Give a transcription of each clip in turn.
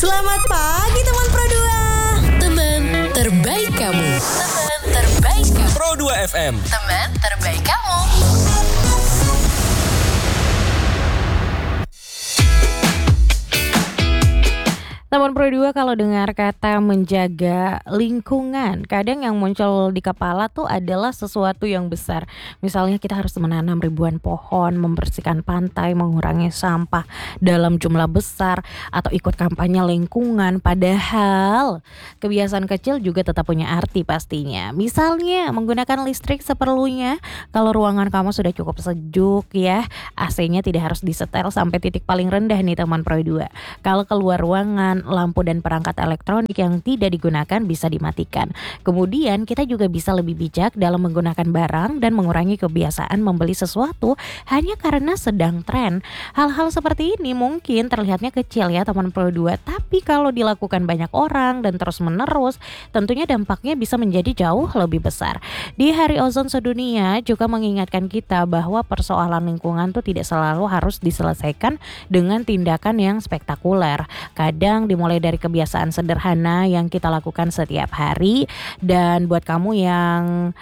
Selamat pagi teman Pro 2. Teman terbaik kamu. Teman terbaik kamu. Pro 2 FM. Teman terbaik kamu. Teman Pro 2, kalau dengar kata menjaga lingkungan, kadang yang muncul di kepala tuh adalah sesuatu yang besar. Misalnya kita harus menanam ribuan pohon, membersihkan pantai, mengurangi sampah dalam jumlah besar, atau ikut kampanye lingkungan. Padahal kebiasaan kecil juga tetap punya arti pastinya. Misalnya menggunakan listrik seperlunya. Kalau ruangan kamu sudah cukup sejuk ya, AC-nya tidak harus disetel sampai titik paling rendah nih teman Pro 2. Kalau keluar ruangan, lampu dan perangkat elektronik yang tidak digunakan bisa dimatikan. Kemudian kita juga bisa lebih bijak dalam menggunakan barang dan mengurangi kebiasaan membeli sesuatu hanya karena sedang tren. Hal-hal seperti ini mungkin terlihatnya kecil ya teman Pro 2, tapi kalau dilakukan banyak orang dan terus menerus, tentunya dampaknya bisa menjadi jauh lebih besar. Di Hari Ozon Sedunia juga mengingatkan kita bahwa persoalan lingkungan tuh tidak selalu harus diselesaikan dengan tindakan yang spektakuler. Kadang dimulai dari kebiasaan sederhana yang kita lakukan setiap hari. Dan buat kamu yang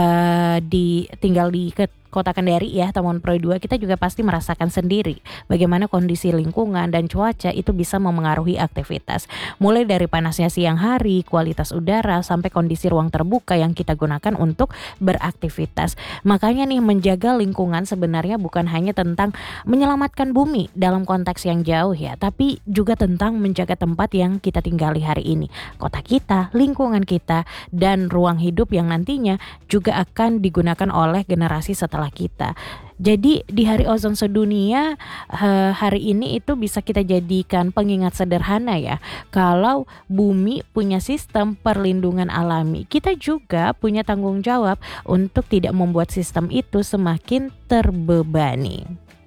tinggal di Kota Kendari ya teman Pro 2, kita juga pasti merasakan sendiri bagaimana kondisi lingkungan dan cuaca itu bisa memengaruhi aktivitas. Mulai dari panasnya siang hari, kualitas udara, sampai kondisi ruang terbuka yang kita gunakan untuk beraktivitas. Makanya nih, menjaga lingkungan sebenarnya bukan hanya tentang menyelamatkan bumi dalam konteks yang jauh ya, tapi juga tentang menjaga tempat yang kita tinggali hari ini, kota kita, lingkungan kita, dan ruang hidup yang nantinya juga akan digunakan oleh generasi setelah kita. Jadi di Hari Ozon Sedunia hari ini itu bisa kita jadikan pengingat sederhana ya. Kalau bumi punya sistem perlindungan alami, kita juga punya tanggung jawab untuk tidak membuat sistem itu semakin terbebani.